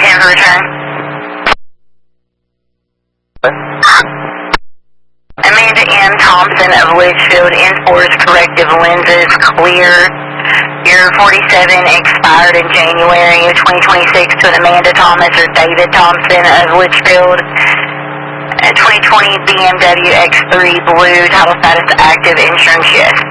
10 for return. Amanda M. Thompson of Litchfield, Enforced Corrective Lenses, clear. Your 47 expired in January of 2026 to an Amanda Thomas or David Thompson of Litchfield. 2020 BMW X3 Blue, title status active, insurance yes.